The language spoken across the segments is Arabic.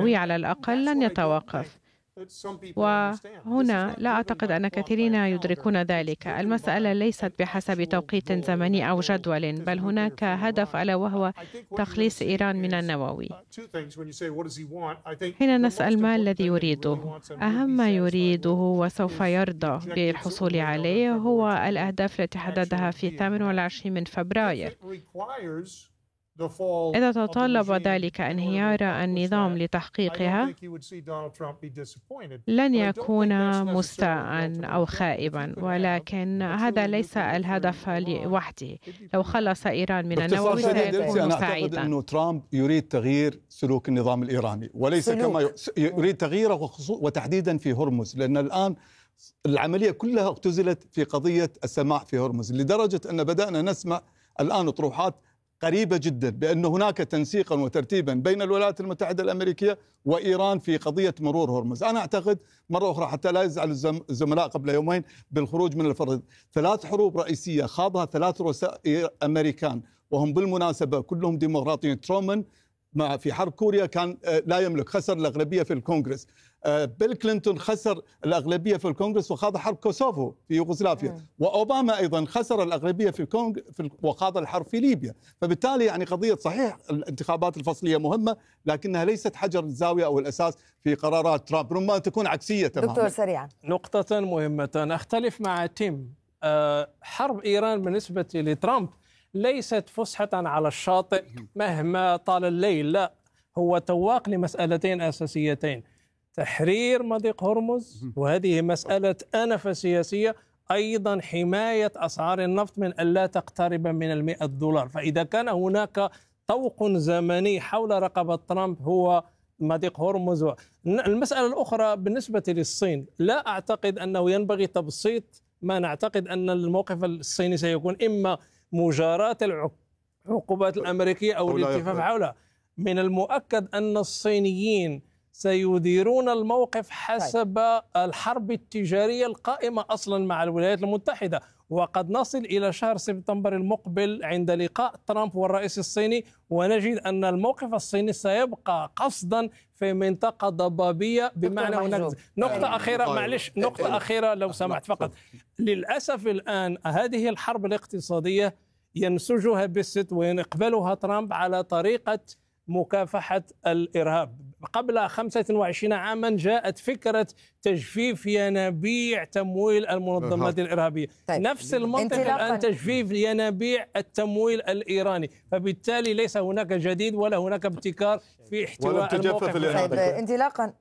النووي على الأقل لن يتوقف. وهنا لا أعتقد أن كثيرين يدركون ذلك. المسألة ليست بحسب توقيت زمني أو جدول، بل هناك هدف ألا وهو تخليص إيران من النووي. حين نسأل ما الذي يريده، أهم ما يريده وسوف يرضى بالحصول عليه هو الأهداف التي حددها في 28 من فبراير. إذا تطلب ذلك انهيار النظام لتحقيقها، لن يكون مستاء أو خائبا، ولكن هذا ليس الهدف لوحده. لو خلص إيران من النووي سيكون أنا سعيدا. أعتقد أنه ترامب يريد تغيير سلوك النظام الإيراني، وليس كما يريد تغييره وتحديدا في هرمز، لأن الآن العملية كلها اختزلت في قضية السماح في هرمز، لدرجة أن بدأنا نسمع الآن أطروحات قريبة جدا بأن هناك تنسيقا وترتيبا بين الولايات المتحدة الأمريكية وإيران في قضية مرور هرمز. أنا أعتقد مرة أخرى حتى لا يزعل الزملاء قبل يومين بالخروج من الفرض، 3 حروب رئيسية خاضها 3 رؤساء أمريكان، وهم بالمناسبة كلهم ديمقراطيين. ترومان في حرب كوريا كان لا يملك، خسر الأغلبية في الكونغرس. بيل كلينتون خسر الأغلبية في الكونغرس وخاض حرب كوسوفو في يوغوسلافيا. وأوباما أيضا خسر الأغلبية في وخاض الحرب في ليبيا. فبالتالي يعني قضية صحيح الانتخابات الفصلية مهمة، لكنها ليست حجر الزاوية أو الأساس في قرارات ترامب، ربما تكون عكسية تماما. دكتور سريعا. نقطة مهمة أختلف مع تيم. حرب إيران بالنسبة لترامب ليست فسحة على الشاطئ مهما طال الليل، لا، هو تواق لمسألتين أساسيتين: تحرير مضيق هرمز، وهذه مسألة آنفة سياسية، أيضا حماية أسعار النفط من ألا تقترب من $100. فإذا كان هناك طوق زمني حول رقبة ترامب هو مضيق هرمز. المسألة الأخرى بالنسبة للصين، لا أعتقد أنه ينبغي تبسيط ما نعتقد أن الموقف الصيني سيكون إما مجاراة العقوبات الأمريكية أو الالتفاف حولها. من المؤكد أن الصينيين سيديرون الموقف حسب الحرب التجارية القائمة أصلا مع الولايات المتحدة، وقد نصل إلى شهر سبتمبر المقبل عند لقاء ترامب والرئيس الصيني ونجد أن الموقف الصيني سيبقى قصدا في منطقة ضبابية. بمعنى هناك نقطة أخيرة، معلش، نقطة أخيرة لو سمحت فقط. للأسف الآن هذه الحرب الاقتصادية ينسجها بيست ويقبلها ترامب على طريقة مكافحة الإرهاب. قبل 25 عاما جاءت فكرة تجفيف ينابيع تمويل المنظمات الإرهابية. طيب. نفس المنطق الآن تجفيف ينابيع التمويل الإيراني، فبالتالي ليس هناك جديد ولا هناك ابتكار في احتواء الموقف. طيب،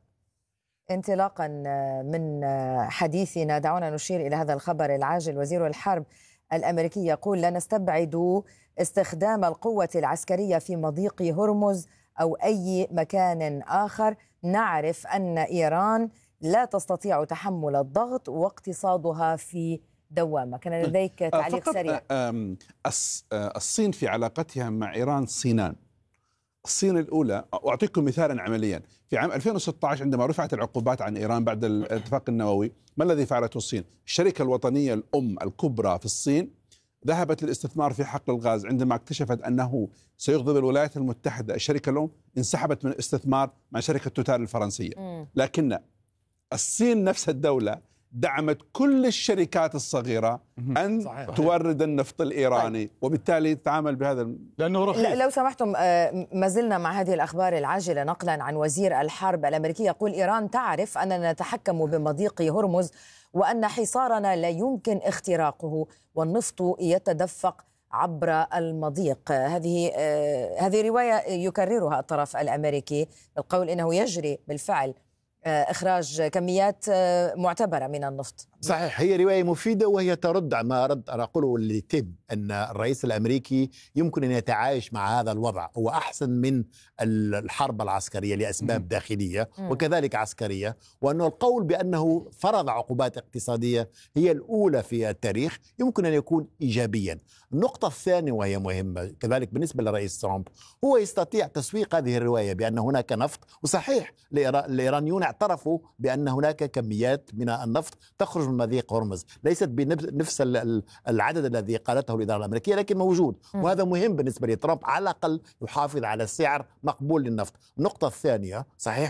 انطلاقا من حديثنا دعونا نشير إلى هذا الخبر العاجل. وزير الحرب الأمريكي يقول: لا نستبعد استخدام القوة العسكرية في مضيق هرمز أو أي مكان آخر. نعرف أن إيران لا تستطيع تحمل الضغط واقتصادها في دوامة. كان لديك تعليق سريع. الصين في علاقتها مع إيران صينان. الصين الأولى، أعطيكم مثالا عمليا، في عام 2016 عندما رفعت العقوبات عن إيران بعد الاتفاق النووي، ما الذي فعلته الصين؟ الشركة الوطنية الأم الكبرى في الصين ذهبت للاستثمار في حقل الغاز. عندما اكتشفت أنه سيغضب الولايات المتحدة الشركة الأم، انسحبت من الاستثمار مع شركة توتال الفرنسية. لكن الصين نفس الدولة دعمت كل الشركات الصغيرة أن تورد النفط الإيراني، وبالتالي تتعامل بهذا لأنه رخيص. لو سمحتم، ما زلنا مع هذه الأخبار العاجلة نقلا عن وزير الحرب الأمريكي يقول: إيران تعرف أننا نتحكم بمضيق هرمز وأن حصارنا لا يمكن اختراقه والنفط يتدفق عبر المضيق. هذه رواية يكررها الطرف الأمريكي بالقول إنه يجري بالفعل إخراج كميات معتبرة من النفط. صحيح، هي رواية مفيدة، وهي ترد ما رد أقوله لتيب أن الرئيس الأمريكي يمكن أن يتعايش مع هذا الوضع، هو أحسن من الحرب العسكرية لأسباب داخلية وكذلك عسكرية، وأنه القول بأنه فرض عقوبات اقتصادية هي الأولى في التاريخ يمكن أن يكون إيجابيا. النقطة الثانية وهي مهمة كذلك بالنسبة لرئيس ترامب، هو يستطيع تسويق هذه الرواية بأن هناك نفط، وصحيح الإيرانيون اعترفوا بأن هناك كميات من النفط تخرج من مضيق هرمز، ليست بنفس العدد الذي قالته الإدارة الأمريكية، لكن موجود، وهذا مهم بالنسبة لترامب، على الأقل يحافظ على سعر مقبول للنفط. النقطة الثانية، صحيح